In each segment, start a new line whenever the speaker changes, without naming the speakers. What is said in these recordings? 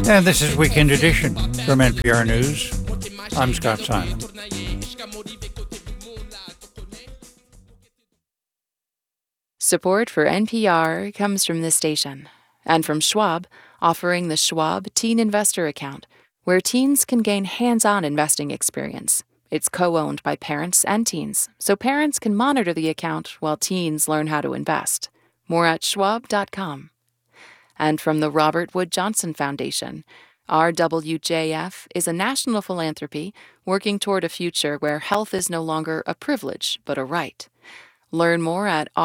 And this is Weekend Edition from NPR News. I'm Scott Simon.
Support for NPR comes from this station and from Schwab, offering the Schwab Teen Investor Account, where teens can gain hands-on investing experience. It's co-owned by parents and teens, so parents can monitor the account while teens learn how to invest. More at schwab.com. And from the Robert Wood Johnson Foundation, RWJF is a national philanthropy working toward a future where health is no longer a privilege but a right. Learn more at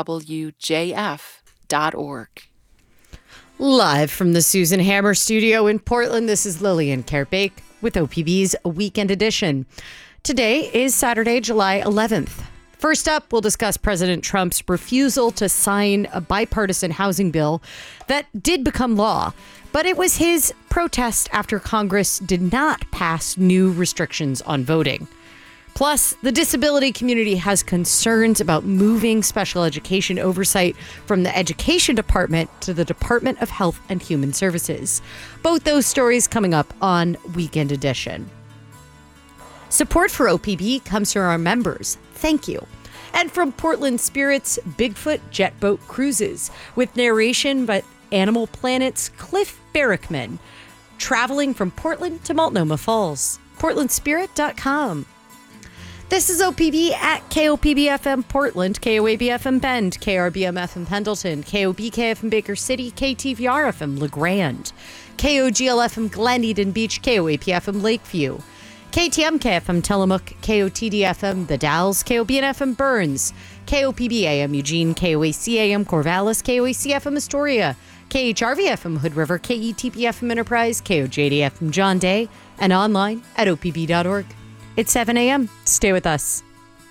rwjf.org.
Live from the Susan Hammer studio in Portland, this is Lillian Kerpake with OPB's Weekend Edition. Today is Saturday, July 11th. First up, we'll discuss President Trump's refusal to sign a bipartisan housing bill that did become law, but it was his protest after Congress did not pass new restrictions on voting. Plus, the disability community has concerns about moving special education oversight from the Education Department to the Department of Health and Human Services. Both those stories coming up on Weekend Edition. Support for OPB comes from our members. Thank you. And from Portland Spirit's Bigfoot Jet Boat Cruises, with narration by Animal Planet's Cliff Barrickman, traveling from Portland to Multnomah Falls. PortlandSpirit.com. This is OPB at KOPB-FM Portland, KOAB-FM Bend, KRBM-FM Pendleton, KOBK-FM Baker City, KTVR-FM LeGrand, KOGL-FM Glen Eden Beach, KOAP-FM Lakeview, KTMK-FM Tillamook, KOTD-FM The Dalles, KOBN-FM Burns, KOPB-AM Eugene, KOAC-AM Corvallis, KOAC-FM Astoria, KHRV-FM Hood River, KETP-FM Enterprise, KOJD-FM John Day, and online at opb.org. It's 7 a.m. Stay with us.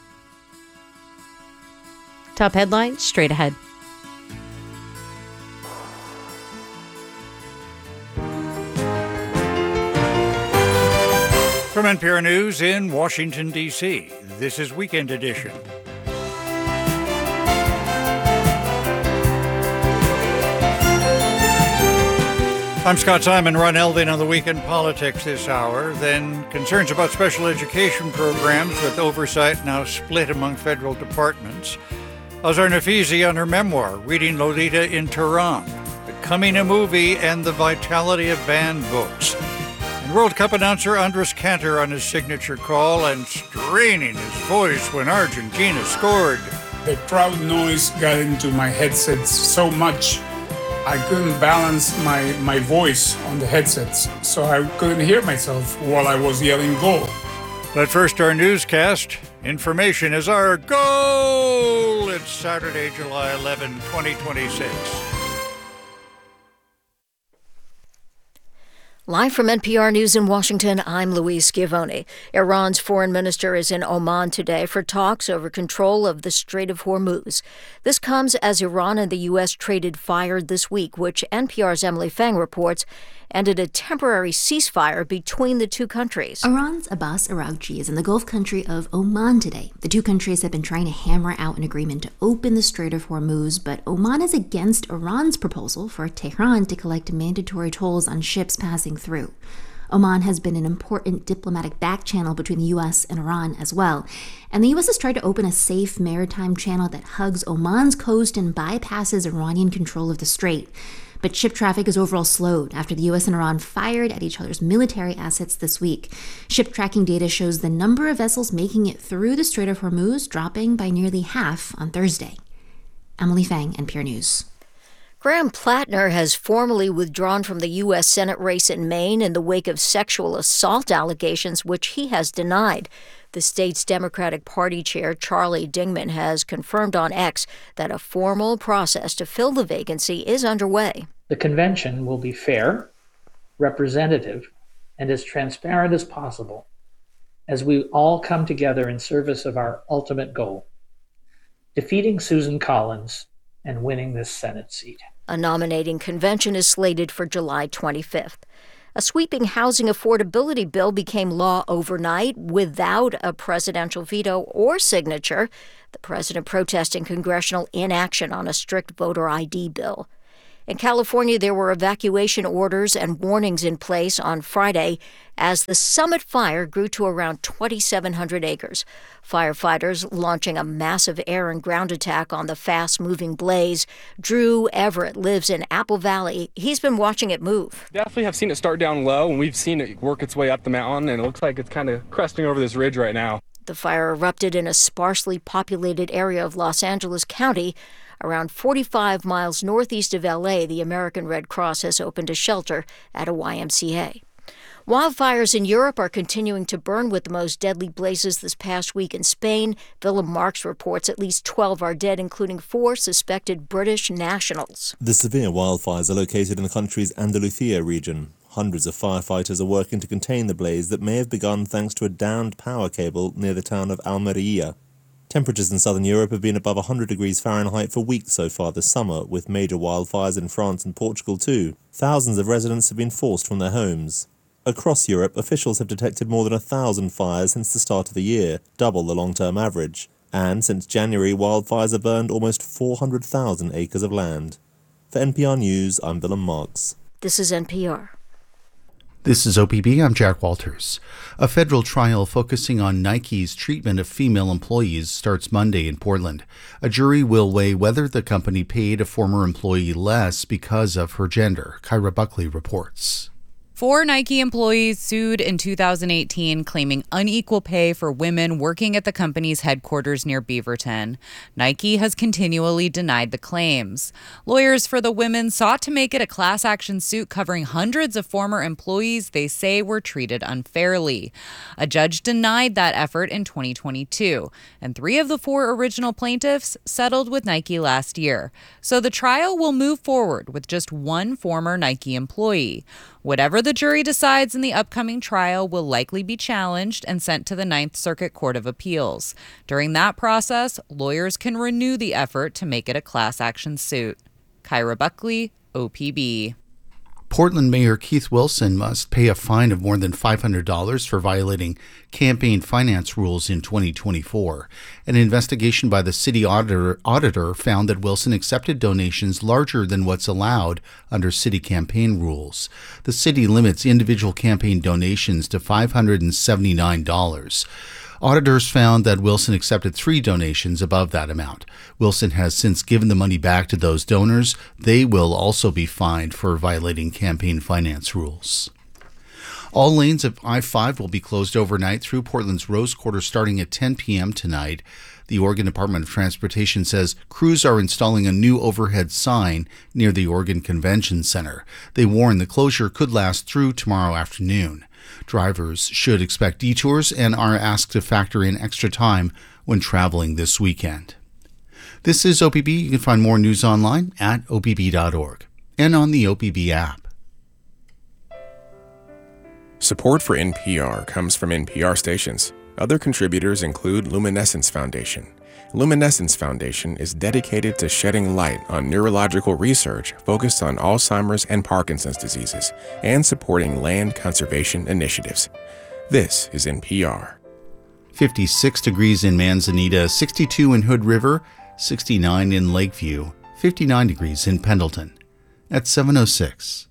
Top headlines straight ahead.
From NPR News in Washington, D.C., this is Weekend Edition. I'm Scott Simon. Ron Elving on the Weekend Politics this hour. Then concerns about special education programs with oversight now split among federal departments. Azar Nafisi on her memoir, Reading Lolita in Tehran, Becoming a Movie, and the vitality of banned books. And World Cup announcer Andres Cantor on his signature call and straining his voice when Argentina scored.
The crowd noise got into my headsets so much I couldn't balance my voice on the headsets, so I couldn't hear myself while I was yelling goal.
But first, our newscast. Information is our goal. It's Saturday, July 11, 2026.
Live from NPR News in Washington, I'm Louise Schiavone. Iran's foreign minister is in Oman today for talks over control of the Strait of Hormuz. This comes as Iran and the U.S. traded fire this week, which NPR's Emily Feng reports ended a temporary ceasefire between the two countries.
Iran's Abbas Araghchi is in the Gulf country of Oman today. The two countries have been trying to hammer out an agreement to open the Strait of Hormuz, but Oman is against Iran's proposal for Tehran to collect mandatory tolls on ships passing through. Oman has been an important diplomatic back channel between the U.S. and Iran as well, and the U.S. has tried to open a safe maritime channel that hugs Oman's coast and bypasses Iranian control of the strait. But ship traffic is overall slowed after the U.S. and Iran fired at each other's military assets this week. Ship tracking data shows the number of vessels making it through the Strait of Hormuz dropping by nearly half on Thursday. Emily Feng, NPR News.
Graham Plattner has formally withdrawn from the U.S. Senate race in Maine in the wake of sexual assault allegations, which he has denied. The state's Democratic Party chair, Charlie Dingman, has confirmed on X that a formal process to fill the vacancy is underway.
The convention will be fair, representative, and as transparent as possible as we all come together in service of our ultimate goal, defeating Susan Collins and winning this Senate seat.
A nominating convention is slated for July 25th. A sweeping housing affordability bill became law overnight without a presidential veto or signature, the president protesting congressional inaction on a strict voter ID bill. In California, there were evacuation orders and warnings in place on Friday as the Summit fire grew to around 2,700 acres. Firefighters launching a massive air and ground attack on the fast-moving blaze. Drew Everett lives in Apple Valley. He's been watching it move.
Definitely have seen it start down low, and we've seen it work its way up the mountain, and it looks like it's kind of cresting over this ridge right now.
The fire erupted in a sparsely populated area of Los Angeles County. Around 45 miles northeast of L.A., the American Red Cross has opened a shelter at a YMCA. Wildfires in Europe are continuing to burn, with the most deadly blazes this past week in Spain. Willem Marx reports at least 12 are dead, including 4 suspected British nationals.
The severe wildfires are located in the country's Andalusia region. Hundreds of firefighters are working to contain the blaze that may have begun thanks to a downed power cable near the town of Almería. Temperatures in southern Europe have been above 100 degrees Fahrenheit for weeks so far this summer, with major wildfires in France and Portugal too. Thousands of residents have been forced from their homes. Across Europe, officials have detected more than 1,000 fires since the start of the year, double the long-term average. And since January, wildfires have burned almost 400,000 acres of land. For NPR News, I'm Willem Marx.
This is NPR.
This is OPB. I'm Jack Walters. A federal trial focusing on Nike's treatment of female employees starts Monday in Portland. A jury will weigh whether the company paid a former employee less because of her gender. Kyra Buckley reports.
4 Nike employees sued in 2018, claiming unequal pay for women working at the company's headquarters near Beaverton. Nike has continually denied the claims. Lawyers for the women sought to make it a class action suit covering hundreds of former employees they say were treated unfairly. A judge denied that effort in 2022, and 3 of the 4 original plaintiffs settled with Nike last year. So the trial will move forward with just 1 former Nike employee. Whatever the jury decides in the upcoming trial will likely be challenged and sent to the Ninth Circuit Court of Appeals. During that process, lawyers can renew the effort to make it a class action suit. Kyra Buckley, OPB.
Portland Mayor Keith Wilson must pay a fine of more than $500 for violating campaign finance rules in 2024. An investigation by the city auditor found that Wilson accepted donations larger than what's allowed under city campaign rules. The city limits individual campaign donations to $579. Auditors found that Wilson accepted 3 donations above that amount. Wilson has since given the money back to those donors. They will also be fined for violating campaign finance rules. All lanes of I-5 will be closed overnight through Portland's Rose Quarter starting at 10 p.m. tonight. The Oregon Department of Transportation says crews are installing a new overhead sign near the Oregon Convention Center. They warn the closure could last through tomorrow afternoon. Drivers should expect detours and are asked to factor in extra time when traveling this weekend. This is OPB. You can find more news online at opb.org and on the OPB app.
Support for NPR comes from NPR stations. Other contributors include Luminescence Foundation. Luminescence Foundation is dedicated to shedding light on neurological research focused on Alzheimer's and Parkinson's diseases and supporting land conservation initiatives. This is NPR.
56 degrees in Manzanita, 62 in Hood River, 69 in Lakeview, 59 degrees in Pendleton. At 7:06.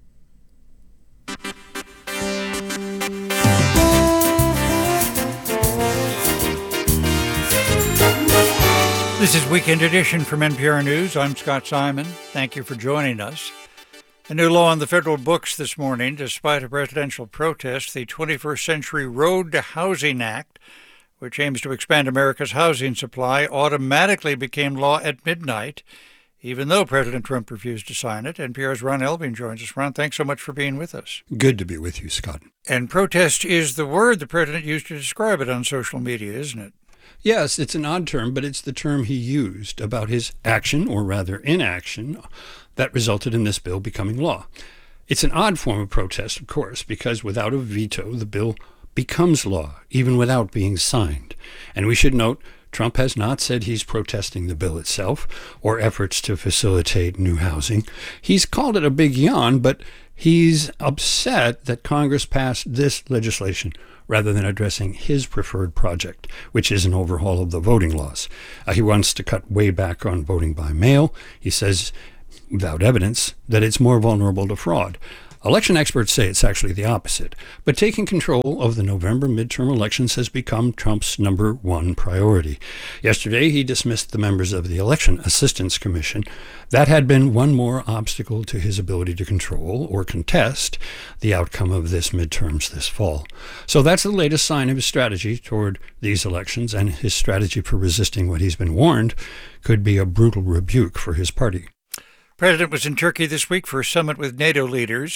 This is Weekend Edition from NPR News. I'm Scott Simon. Thank you for joining us. A new law on the federal books this morning, despite a presidential protest, the 21st Century Road to Housing Act, which aims to expand America's housing supply, automatically became law at midnight, even though President Trump refused to sign it. NPR's Ron Elving joins us. Ron, thanks so much for being with us.
Good to be with you, Scott.
And protest is the word the president used to describe it on social media, isn't it?
Yes, it's an odd term, but it's the term he used about his action, or rather inaction, that resulted in this bill becoming law. It's an odd form of protest, of course, because without a veto, the bill becomes law, even without being signed. And we should note, Trump has not said he's protesting the bill itself or efforts to facilitate new housing. He's called it a big yawn, but he's upset that Congress passed this legislation rather than addressing his preferred project, which is an overhaul of the voting laws. He wants to cut way back on voting by mail. He says without evidence, that it's more vulnerable to fraud. Election experts say it's actually the opposite, but taking control of the November midterm elections has become Trump's number one priority. Yesterday, he dismissed the members of the Election Assistance Commission. That had been one more obstacle to his ability to control or contest the outcome of this midterms this fall. So that's the latest sign of his strategy toward these elections, and his strategy for resisting what he's been warned could be a brutal rebuke for his party.
The president was in Turkey this week for a summit with NATO leaders.